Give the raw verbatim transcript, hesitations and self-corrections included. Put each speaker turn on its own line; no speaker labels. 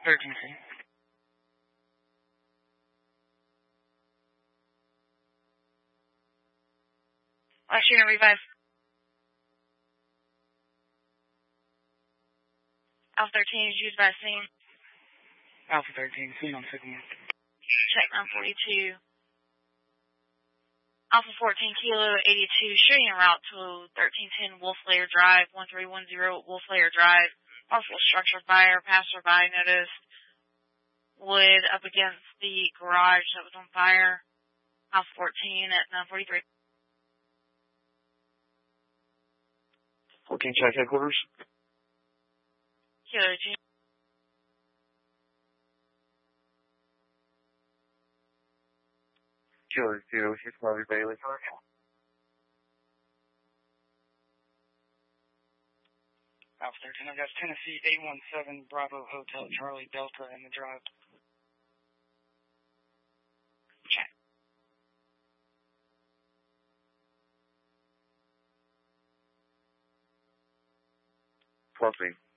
thirteen C.
Last unit revive. Alpha thirteen is used by scene.
Alpha thirteen, seen on Sycamore.
Check nine forty-two. Alpha fourteen Kilo eighty-two, shooting en route to thirteen ten Wolf Lair Drive, one three one zero Wolf Lair Drive. Possible structure fire, passerby noticed. Wood up against the garage that was on fire. Alpha fourteen at nine forty-three.
fourteen check headquarters.
Kilo two.
Killer two, she's Harvey Bailey.
Alpha thirteen, I've got Tennessee eight one seven Bravo Hotel Charlie Delta in the drive. Check.
Closing.